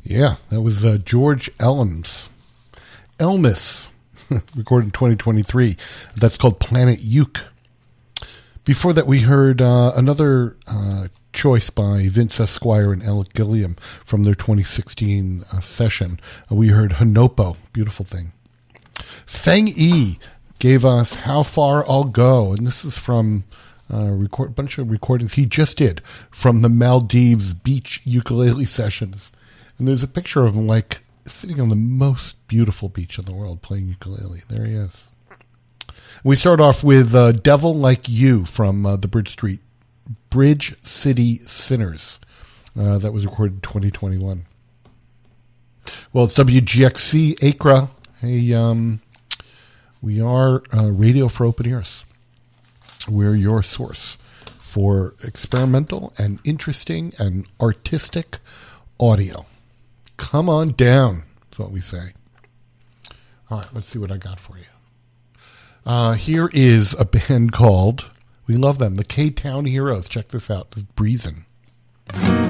Yeah, that was George Elms. Elmis, recorded in 2023. That's called Planet Uke. Before that, we heard another choice by Vince Esquire and Alec Gilliam from their 2016 session. We heard Hanopo, beautiful thing. Feng Yi gave us How Far I'll Go, and this is from a bunch of recordings he just did from the Maldives beach ukulele sessions. And there's a picture of him like sitting on the most beautiful beach in the world playing ukulele. There he is. We start off with Devil Like You from the Bridge City Sinners. That was recorded in 2021. Well, it's WGXC Accra. Hey, we are Radio for Open Ears. We're your source for experimental and interesting and artistic audio. Come on down, that's what we say. All right, let's see what I got for you. Here is a band called, we love them, the K-Town Heroes. Check this out. This is Breezin'.